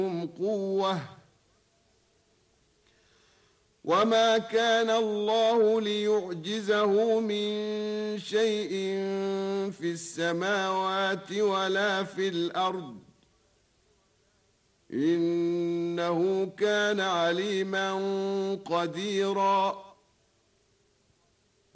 قوة وما كان الله ليعجزه من شيء في السماوات ولا في الأرض إنه كان عليما قديرا